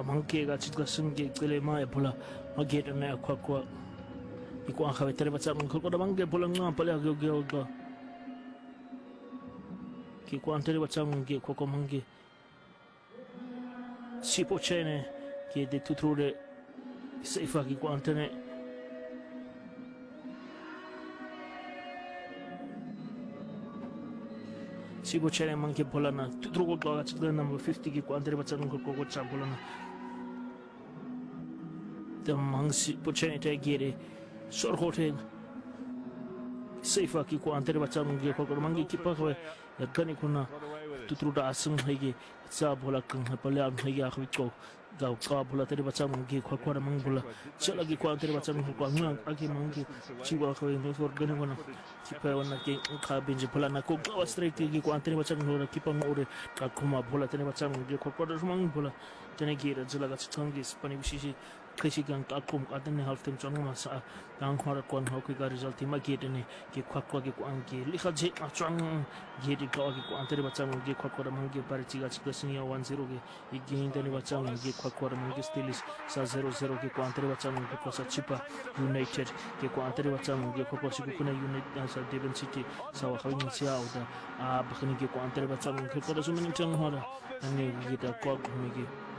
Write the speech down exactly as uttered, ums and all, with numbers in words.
kamangke ga chitga sungge kele ma pula maget na kwa kwa iko ang khawe tere bacha ko ko mangge pula nga pala ge ge ga ki ko an tere bacha nge ko ko mangge si po chene ki de tutrure seifa ki ko antene si po chene mangge pula na tutru ko ga chitga number fifty ki ko an tere bacha ko ko cha pula na the mangsi po chene te gere sor hotel seifa ki ko an tere bacha nge ko ko mangge ki pa ko ya kani kuna tutru da asung hege sa bola kang pala am hege akhi ko ga ka bola tere bacha nge ko ko mang bola chala gi ko tere bacha nge ko ngang agi mangi chi wa ko no for gane wana ti pa wana ke ka binje bola na ko ga straight gi ko tere bacha nge ki pa ngore ka kuma bola tere bacha nge ko ko mang bola tene gi ra jala ga changi spani bishi krishi gang ka kum ka tene half time chong ma sa gang khora kon ho ki ga result ti ma gi tene ki kwa kwa gi ko angi likha je a chang gi di ka gi ko tere bacha nge ko ko mang gi par chi ga chi senior one zero ge gi tene bacha nge kwa kwa mang gi stilis sa zero zero ge ko tere bacha nge ko sa chipa united ge ko tere bacha nge ko ko si ko na united sa Devon City sa wa khawin sia oda a bakhni ge ko tere bacha nge ko da sumin chang hora ani gi da ko mi ge